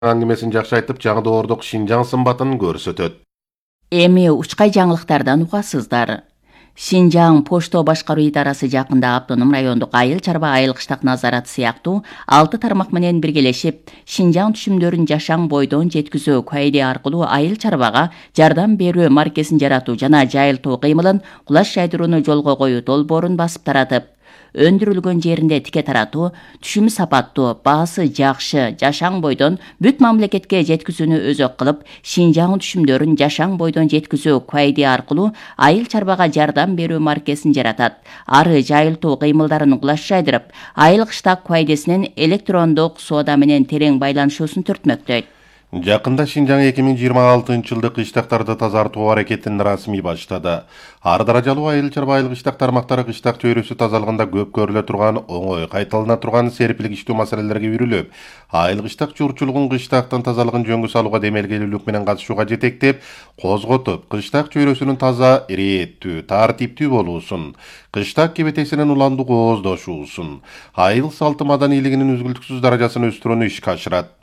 Аңгемесин жакшы айтып, жаңы доордук Шинжаң сымбатын көрсөтөт. Эми учкай жаңылыктардан угасыздар. Шинжаң Пошто башкаруу идарасы жакында автоном райондук айыл чарба айыл кыштак назараты сыяктуу 6 тармак менен биргелешип, Шинжаң түшүмдөрүн жашаң бойдон жеткизүү кайде аркылуу айыл чарбага жардам берүү маркесин жаратуу жана жайылтуу кыймылын кулаш жайдырууну жолго коюу долбоорун басып таратып, өндүрүлгөн жеринде тике таратуу, түшүмү сапаттуу, баасы жакшы жашаң бойдон бүт мамлекетке жеткизүүнү өзөк кылып, Шинжаң түшүмдөрүн жашаң бойдон жеткизүү кайде аркылуу айыл чарбага жардам берүү маркесин жаратат. Ары жайылтуу кыймылдарын кулаш жайдырып, айыл кыштак кайдесинин электрондук соода менен терең байланышуусун түртмөктөйт. Жакында Шинжаң 2026-жылдык кыштактарды тазартуу аракетин расмий баштады. Ар даражалуу айыл чарба айыл кыштак тармактары кыштак чөйрөсү тазалыгында көп көрүлө турган, оңой кайталана турган серпилгичтүү маселелерге үйрүлүп, айыл кыштак журчулугун кыштактын тазалыгын жөнгө салууга демелгелүүлүк менен катышууга жетектеп, козготуп, кыштак чөйрөсүнүн таза, ирээттүү, тартиптүү болуусун, кыштак кебетесинин уландуу кооздошуусун, айыл салты маданийлигинин үзгүлтүксүз даражасын өстүрүүнү ишке ашырат.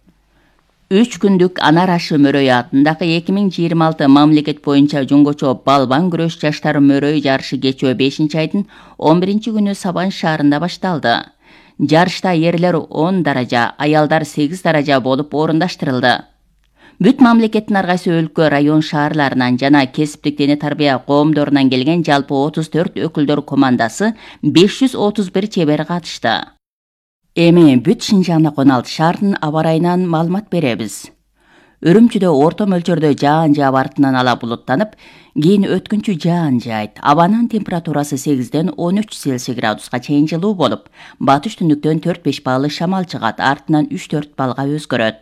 3 күндүк Анар ашы мөрөй атындагы 2026 мамлекет боюнча жөнгөчө балбан күрөш жаштар мөрөй жарышы кечөө 5-айдын 11-күнү Сабан шаарында башталды. Жарышта эрлер 10 даража, аялдар 8 даража болуп орундаштырылды. Бүт мамлекеттин ар кайсы өлкө, район шаарларынан жана кесиптик дене тарбия коомдорунан келген жалпы 34 өкүлдөр командасы 531 чебер катышты. Эми бүт Шинжаң 16 шаардын аба ырайынан маалымат беребиз. Үрүмчүдө орто мөлчөрдө жаан жаап артынан ала булуттанып, кийин өткүнчү жаан жаайт. Абанын температурасы 8-ден 13 Цельсий градуска чейин жылуу болуп, батыш түндүктөн 4-5 баллы шамал чыгат, артынан 3-4 балга өзгөрөт.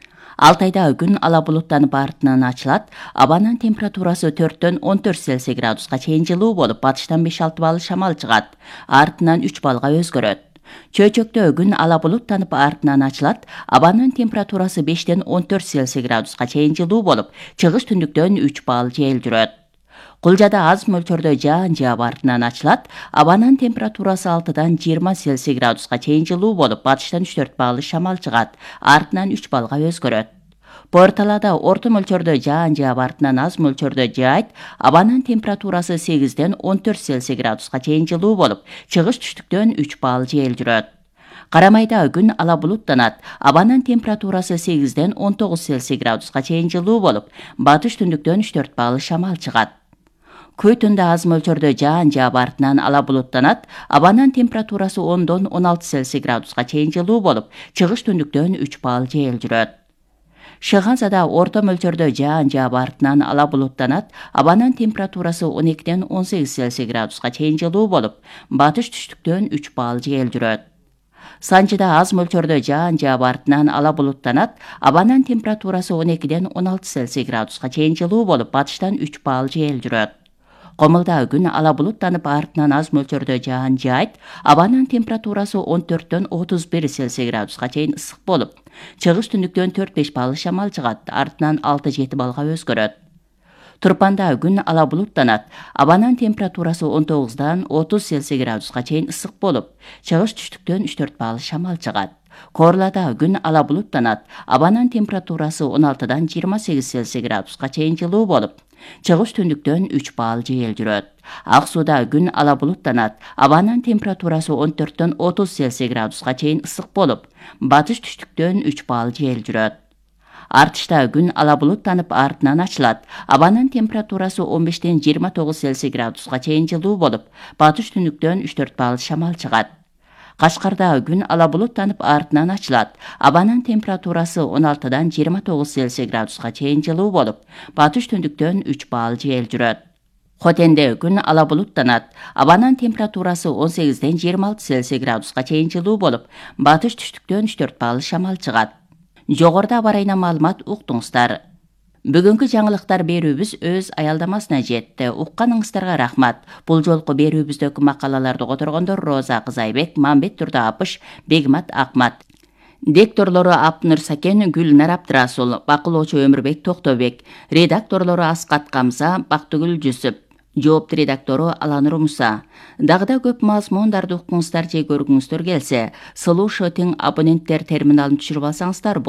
Алтайда күн ала булуттанып артынан ачылат. Абанын температурасы 4-дөн 14 Цельсий градуска чейин жылуу болуп, батыштан 5-6 баллы шамал чыгат, артынан 3 балга өзгөрөт. Чөйчөктө күн ала булуттанып артынан ачылат. Абанын температурасы 5-ден 14 Цельсий градуска чейин жылуу болуп, чыгыш түндүктөн 3 балл жел жүрөт. Кулжада аз мөлчөрдө жаан жаап артынан ачылат. Абанын температурасы 6-дан 20 Цельсий градуска чейин жылуу болуп, батыштан 3-4 баллы шамал чыгат, артынан 3 балга өзгөрөт. Порталада орто мөлчөрдө жаан жаап артынан аз мөлчөрдө жаайт. Абанын температурасы 8-ден 14 Цельсий градуска чейин жылуу болуп, чыгыш түштүктөн 3 балл жел жүрөт. Карамайда күн ала булуттанат. Абанын температурасы 8-ден 19 Цельсий градуска чейин жылуу болуп, батыш түндүктөн 3-4 балл шамал чыгат. Көйтүндө аз мөлчөрдө жаан жаап артынан ала булуттанат. Абанын температурасы 10-дон 16 Цельсий градуска чейин жылуу болуп, чыгыш түндүктөн 3 балл жел жүрөт. Шыгансада орто мөлчөрдө жаан жаап артынан ала булуттанат. Абанын температурасы 12-ден 18 Цельсий градуска чейин жылуу болуп, батыш түштүктөн 3 балл жел жүрөт. Санчыда аз мөлчөрдө жаан жаап артынан ала булуттанат. Абанын температурасы 12-ден 16 Цельсий градуска чейин жылуу болуп, батыштан 3 балл жел жүрөт. Комулда күн ала булуттанып артынан аз мөлчөрдө жаан жаайт. Абанын температурасы 14-дөн 31 Цельсий градуска чейин ысык болуп, чыгыш түндүктөн 4-5 балл шамал чыгат, артынан 6-7 балга өзгөрөт. Турпанда күн ала булуттанат. Абанын температурасы 19-дан 30 Цельсий градуска чейин ысык болуп, чыгыш түштүктөн 3-4 балл шамал чыгат. Корлада күн ала булуттанат. Абанын температурасы 16-дан 28 Цельсий градуска чейин жылуу болуп, чыгыш түндүктөн 3 балл жел жүрөт. Ак сууда күн ала булуттанат. Абанын температурасы 14-дөн 30 Цельсий градуска чейин ысык болуп, батыш түштүктөн 3 балл жел жүрөт. Артышта күн ала булуттанып артынан ачылат. Абанын температурасы 15-ден 29 Цельсий градуска чейин жылуу болуп, батыш түндүктөн 3-4 балл шамал чыгат. Кашкарда күн ала булуттанып артынан ачылат. Абанын температурасы 16-дан 29 Цельсий градуска чейин жылуу болуп, батыш түндүктөн 3 балл жел жүрөт. Хотенде күн ала булуттанат. Абанын температурасы 18-ден 26 Цельсий градуска чейин жылуу болуп, батыш түштүктөн 3-4 балл шамал чыгат. Жогоруда аба ырайынан маалымат уктуңуздар. Бүгүнкү жаңылыктар берүүбүз өз аялдамасына жетти. Укканыңыздарга рахмат. Бул жолку берүүбүздөгү макалаларды которгондор Роза Кызайбек, Мамбет Турдаапыш, Бегмат Акмат. Дикторлору Апнур Сакен, Гүлнар Абдрасул, бакылоочу Өмүрбек Токтобек, редакторлору Аскат Камза, Бактыгүл Жүсүп, жоопту редактору Аланур Муса. Дагы көп мазмундарды уккуңуздар же көргүңүздөр келсе, Слушатың абоненттер терминалын түшүрүп алсаңыздар болот.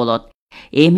эми